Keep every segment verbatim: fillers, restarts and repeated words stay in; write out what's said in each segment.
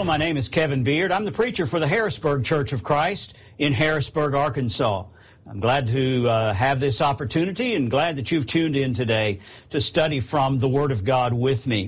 Hello, my name is Kevin Beard. I'm the preacher for the Harrisburg Church of Christ in Harrisburg, Arkansas. I'm glad to uh, have this opportunity and glad that you've tuned in today to study from the Word of God with me.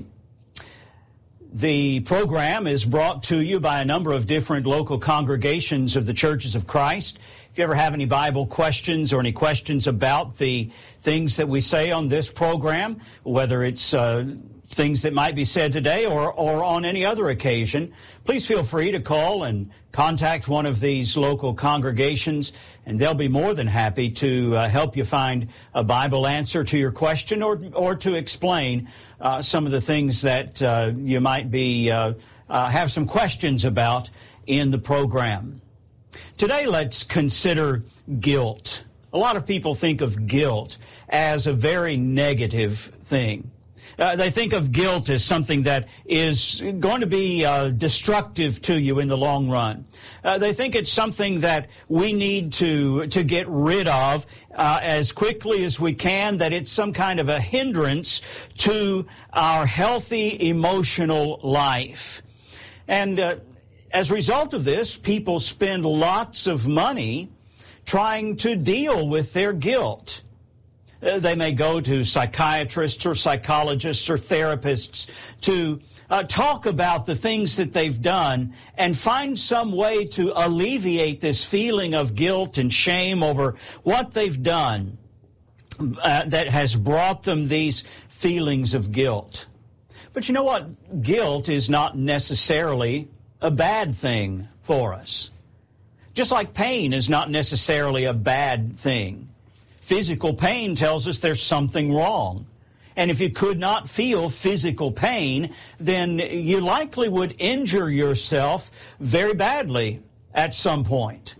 The program is brought to you by a number of different local congregations of the Churches of Christ. If you ever have any Bible questions or any questions about the things that we say on this program, whether it's uh, things that might be said today or, or on any other occasion, please feel free to call and contact one of these local congregations, and they'll be more than happy to uh, help you find a Bible answer to your question or, or to explain uh, some of the things that uh, you might be uh, uh, have some questions about in the program. Today, let's consider guilt. A lot of people think of guilt as a very negative thing. Uh, they think of guilt as something that is going to be uh, destructive to you in the long run. Uh, they think it's something that we need to to get rid of uh, as quickly as we can, that it's some kind of a hindrance to our healthy emotional life. And uh, as a result of this, people spend lots of money trying to deal with their guilt. Uh, they may go to psychiatrists or psychologists or therapists to uh, talk about the things that they've done and find some way to alleviate this feeling of guilt and shame over what they've done uh, that has brought them these feelings of guilt. But you know what? Guilt is not necessarily a bad thing for us. Just like pain is not necessarily a bad thing. Physical pain tells us there's something wrong. And if you could not feel physical pain, then you likely would injure yourself very badly at some point.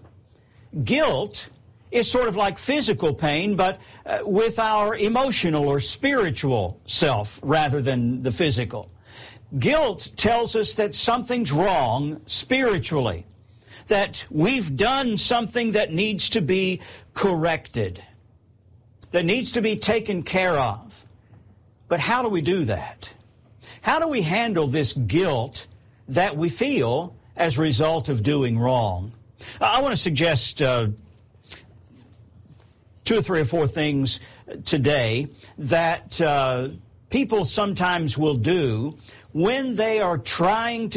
Guilt is sort of like physical pain, but uh, with our emotional or spiritual self rather than the physical. Guilt tells us that something's wrong spiritually, that we've done something that needs to be corrected, that needs to be taken care of. But how do we do that? How do we handle this guilt that we feel as a result of doing wrong? I want to suggest uh, two or three or four things today that uh, people sometimes will do when they are trying to